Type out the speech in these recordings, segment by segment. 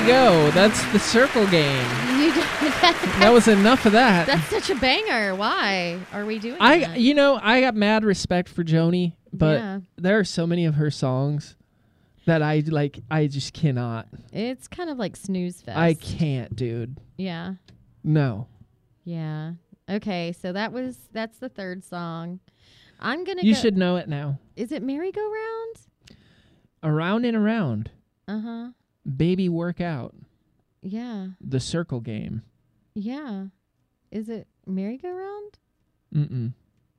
you go. That's the circle game. That That was enough of that. That's such a banger. Why are we doing that? I got mad respect for Joni, but Yeah. there are so many of her songs that I just cannot. It's kind of like snooze fest. I can't, dude. Yeah. No. Yeah. Okay, so that's the third song. I'm going to You should know it now. Is it Merry-Go-Round? Around and around. Uh-huh. Baby work out. Yeah. The circle game. Yeah. Is it Merry-Go-Round? Mm-mm.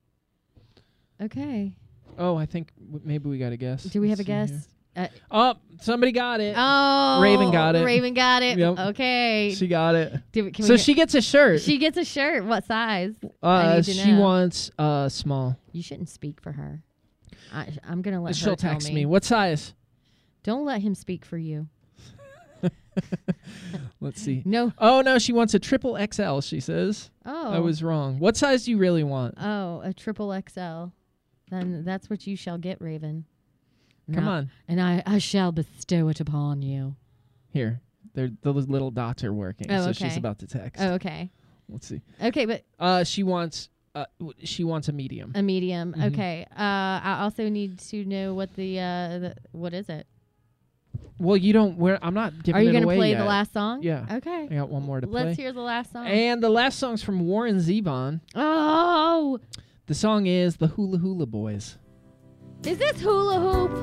Okay. Oh, I think maybe we got a guess. Do we have a Let's see guess? here. Oh, somebody got it. Oh. Raven got it. Raven got it. Yep. Okay. She got it. Can So we she gets a shirt. She gets a shirt. What size? I need to She know. wants small. You shouldn't speak for her. I'm going to let She'll her tell text me. What size? Don't let him speak for you. Let's see. No. Oh, no, she wants a triple XL, she says. Oh. I was wrong. What size do you really want? Oh, a triple XL. Then that's what you shall get, Raven. Come on. And I shall bestow it upon you. Here. Those little dots are working, Oh, so okay. she's about to text. Oh, okay. Let's see. Okay, but She wants a medium. a medium. Mhm. Okay. I also need to know what the what is it? Well, I'm not giving Are you it going to away play yet. the last song? Yeah. Okay. I got one more to play. Let's hear the last song. And the last song's from Warren Zevon. Oh, The song is The Hula Hula Boys. is this hula hoop?